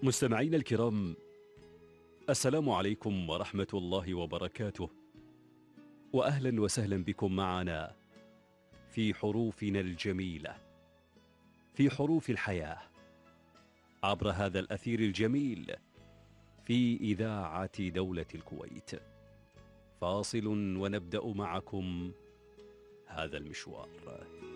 مستمعينا الكرام، السلام عليكم ورحمة الله وبركاته، وأهلا وسهلا بكم معنا في حروفنا الجميلة، في حروف الحياة، عبر هذا الأثير الجميل في إذاعة دولة الكويت. فاصل ونبدأ معكم هذا المشوار.